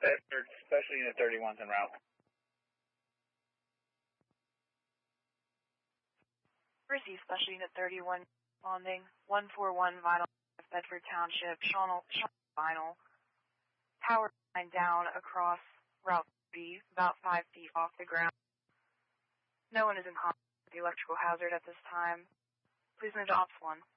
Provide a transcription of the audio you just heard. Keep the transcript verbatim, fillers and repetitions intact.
Bedford, Special Unit thirty-one's en route. Receive Special Unit thirty-one, responding, one forty-one Vinyl, Bedford Township, Shawnal, Vinyl. Power line down across Route B, about five feet off the ground. No one is in contact with the electrical hazard at this time. Please move to Ops one.